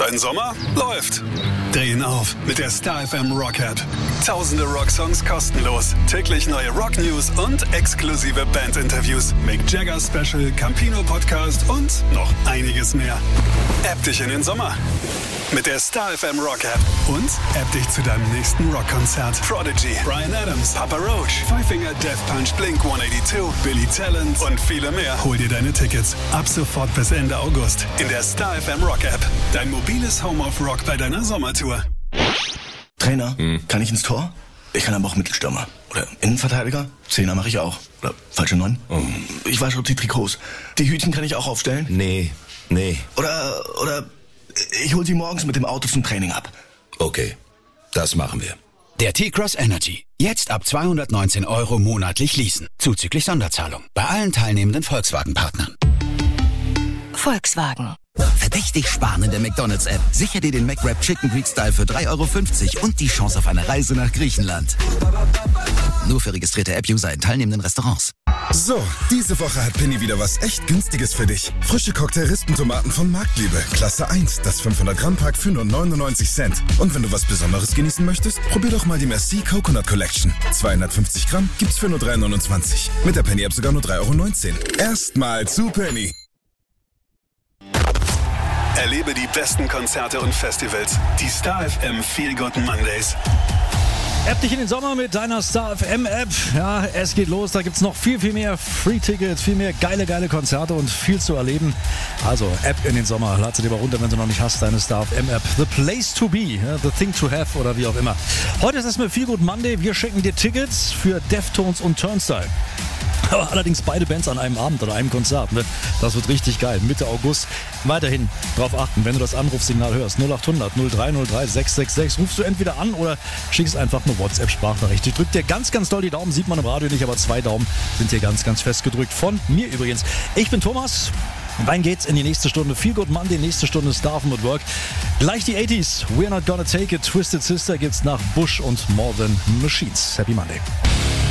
Dein Sommer läuft. Drehen auf mit der Star FM Rock App. Tausende Rocksongs kostenlos. Täglich neue Rock News und exklusive Bandinterviews. Mick Jagger Special, Campino Podcast und noch einiges mehr. App dich in den Sommer mit der Star FM Rock App und App dich zu deinem nächsten Rockkonzert. Prodigy, Bryan Adams, Papa Roach, Five Finger Death Punch, Blink 182, Billy Talent und viele mehr. Hol dir deine Tickets ab sofort bis Ende August in der Star FM Rock App. Dein mobiles Home of Rock bei deiner Sommertour. Trainer, kann ich ins Tor? Ich kann aber auch Mittelstürmer. Oder Innenverteidiger? Zehner mache ich auch. Oder falsche 9? Ich wasche die Trikots. Die Hütchen kann ich auch aufstellen? Nee. Oder ich hol sie morgens mit dem Auto zum Training ab. Okay, das machen wir. Der T-Cross Energy. Jetzt ab 219 € monatlich leasen. Zuzüglich Sonderzahlung. Bei allen teilnehmenden Volkswagen-Partnern. Volkswagen. Verdächtig sparen in der McDonald's-App. Sicher dir den McWrap Chicken Greek Style für 3,50 € und die Chance auf eine Reise nach Griechenland. Nur für registrierte App-User in teilnehmenden Restaurants. So, diese Woche hat Penny wieder was echt Günstiges für dich. Frische Cocktail-Rispentomaten von Marktliebe. Klasse 1, das 500-Gramm-Pack für nur 99 Cent. Und wenn du was Besonderes genießen möchtest, probier doch mal die Merci Coconut Collection. 250 Gramm gibt's für nur 3,29 €. Mit der Penny-App sogar nur 3,19 €. Erstmal zu Penny. Erlebe die besten Konzerte und Festivals. Die Star FM Feel Good Mondays. App dich in den Sommer mit deiner Star FM App. Ja, es geht los. Da gibt's noch viel mehr Free-Tickets, viel mehr geile Konzerte und viel zu erleben. Also App in den Sommer. Lad sie dir mal runter, wenn du noch nicht hast, deine Star FM App. The place to be, the thing to have oder wie auch immer. Heute ist es mit Feel Good Monday. Wir schenken dir Tickets für Deftones und Turnstile. Aber allerdings beide Bands an einem Abend oder einem Konzert. Ne? Das wird richtig geil. Mitte August. Weiterhin darauf achten, wenn du das Anrufsignal hörst. 0800 0303 666. Rufst du entweder an oder schickst einfach eine WhatsApp-Sprachnachricht. Ich drück dir ganz doll die Daumen. Sieht man im Radio nicht, aber 2 Daumen sind hier ganz fest gedrückt. Von mir übrigens. Ich bin Thomas. Rein geht's in die nächste Stunde. Feel Good Monday, nächste Stunde Star FM at Work. Gleich die 80s. We're not gonna take it. Twisted Sister gibt's nach Bush und More Than Machines. Happy Monday.